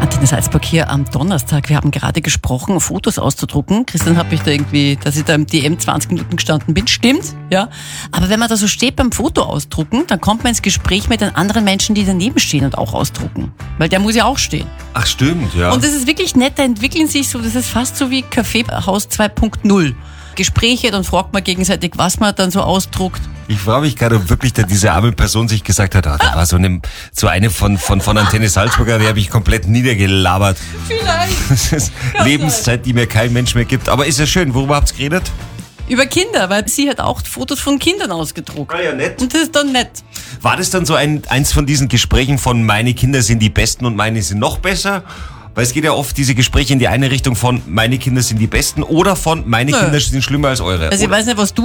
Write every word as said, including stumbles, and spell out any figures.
Antenne Salzburg hier am Donnerstag. Wir haben gerade gesprochen, Fotos auszudrucken. Christian hat mich da irgendwie, dass ich da im D M zwanzig Minuten gestanden bin. Stimmt, ja. Aber wenn man da so steht beim Foto ausdrucken, dann kommt man ins Gespräch mit den anderen Menschen, die daneben stehen und auch ausdrucken. Weil der muss ja auch stehen. Ach stimmt, ja. Und das ist wirklich nett, da entwickeln sich so, das ist fast so wie Kaffeehaus zwei Punkt null. Gespräche, dann fragt man gegenseitig, was man dann so ausdruckt. Ich frage mich gerade, ob wirklich da diese arme Person sich gesagt hat, ah, da war so eine, so eine von, von, von Antenne Salzburger, die habe ich komplett niedergelabert. Vielleicht. Das ist Lebenszeit, die mir kein Mensch mehr gibt. Aber ist ja schön, worüber habt ihr geredet? Über Kinder, weil sie hat auch Fotos von Kindern ausgedruckt. Ah ja, nett. Und das ist dann nett. War das dann so ein, eins von diesen Gesprächen von meine Kinder sind die Besten und meine sind noch besser? Weil es geht ja oft diese Gespräche in die eine Richtung von meine Kinder sind die Besten oder von meine Nö. Kinder sind schlimmer als eure. Also ich Oder? weiß nicht, was du